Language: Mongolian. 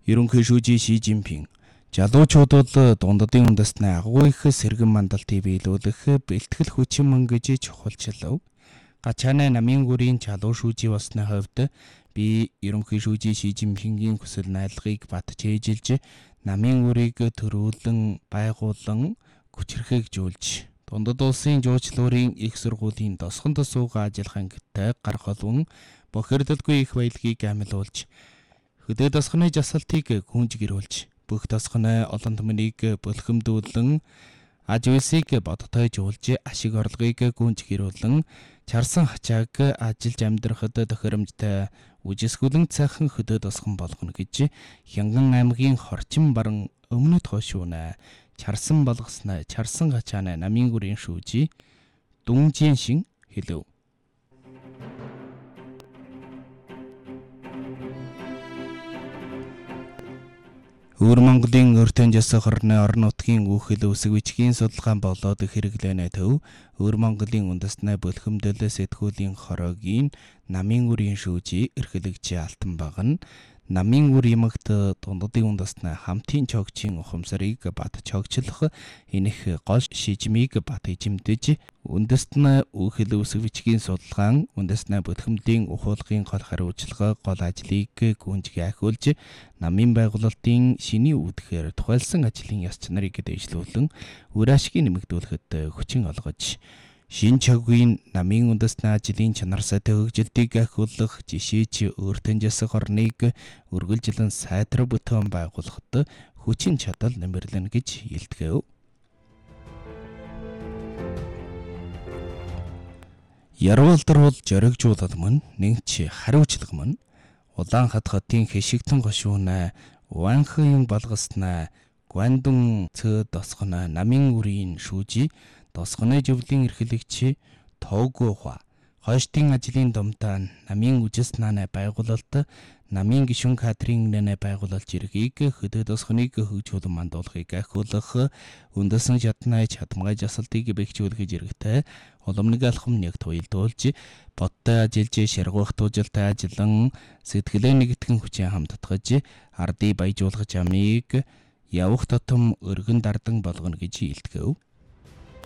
Ерөнхий шүүжий Ши Жинпин залуучуудад дундадын үндэстний агуу их сэргэн мандалтыг биелүүлэх бэлтгэл хүчин мөн гэж чухалчлав. Гачааны намын гүрийн залуу шүүжий болсны хувьд би ерөнхий шүүжий Ши Жинпингийн хүсэл найдлагыг батж ээжилж намын гүрийг төрүүлэн байгуулан хүчрхэгжүүлж дундад улсын жуулчлалын их сургуулийн тосгонд суугаа ажиллах ангиттай гарах олон бохирдолгүй их баялагийг амилуулж хөдөө тосгоны жасалтыг гүнж гэрүүлж бүх тосгоны олон түмнийг бөлхөмдүүлэн аж үйлсийг бодтойжуулж ашиг орлогыг гүнж гэрүүлэн чарсан хачааг ажиллаж амьдрахад тохиромжтой үжисгүлэн цайхан хөдөө тосгон болгоно гэж Хянган аймгийн Хорчин баран өмнөд хошуунаа чарсан болгосноо чарсан хачааны намын гүрийн шүүжий Дүнжин шин хэлв. Өвөр Монголын өртөн жасах орны орон нутгийн үхэл үсэг бичгийн судалгаан болоод хэрэглэнэ төв Өвөр Монголын үндэстний бөлхөмдөл сэтгүүлийн хороогийн намын гүрийн шүүжий эрхлэгч алтан баг нь намын гүр ямагт дундадын үндэстний хамтын чогчийн ухамсарыг бат чогчлох энэх гол шижмийг бат эзэмдэж үндэстний үхэл үсэг бичгийн судалгаан үндэстний бөлхөмдлийн ухуулгын гол хариуцлага гол ажлыг гүнж гайхуулж намын байгуулалтын шиний үүдхээр тухайлсан ажлын яс чанарыг дэвшлүүлэн үр ашгийг нэмэгдүүлэхэд хүчин олгож шин чогийн намын үндэстний ажлын чанарсай хөгжилтийг ахиулах жишээч өөртөн жасах орныг үргэлжлэн сайдраа бүтээн байгуулахад хүчин чадал нэмэрлэнэ гэж илтгэв. Ярвалдар бол зоригжуулал мөн нэгч хариуцлага мөн улаан хат хотын хэшигтэн гошуунаа уанхан болгосноо Гуандун цö тосгоно намын гүрийн шүүжий тосгоны зөвлөлийн эрхлэгч Тоогуха хойштын ажлын домтаа намын үжис нааны байгуулалт намын гишүүн кадрын нэ байгуулалт иргээг хөдөө тосгоныг хөгжүүлэн мандуулахыг ахиулах үндэсэн чаднаа чадмгай жасалтыг бэхжүүлэх зэрэгтэй улам нэг алхам нэг туйлдуулж бодтой ажиллаж шаргуух туужилтай ажиллан сэтгэлээ нэгтгэн хүчин хамтдагж ардыг баяжуулах замыг явах тутам өргөн дардан болгоно гэж илтгэв.